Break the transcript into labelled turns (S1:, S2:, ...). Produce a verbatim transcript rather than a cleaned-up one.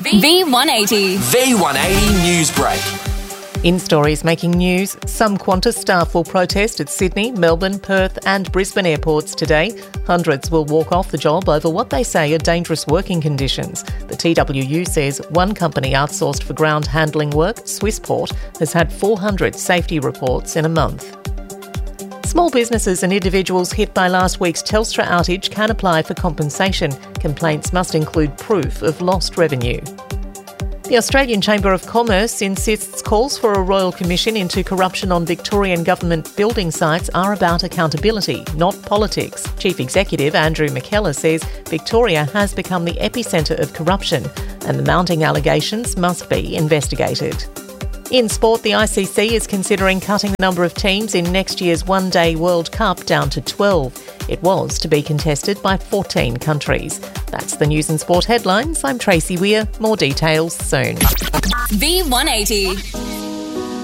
S1: V one eighty.
S2: V one eighty News Break.
S3: In stories making news, some Qantas staff will protest at Sydney, Melbourne, Perth and Brisbane airports today. Hundreds will walk off the job over what they say are dangerous working conditions. The T W U says one company outsourced for ground handling work, Swissport, has had four hundred safety reports in a month. Small businesses and individuals hit by last week's Telstra outage can apply for compensation. Complaints must include proof of lost revenue. The Australian Chamber of Commerce insists calls for a royal commission into corruption on Victorian government building sites are about accountability, not politics. Chief Executive Andrew McKellar says Victoria has become the epicentre of corruption and the mounting allegations must be investigated. In sport, the I C C is considering cutting the number of teams in next year's One-Day World Cup down to twelve. It was to be contested by fourteen countries. That's the news and sport headlines. I'm Tracy Weir. More details soon.
S1: V one eighty.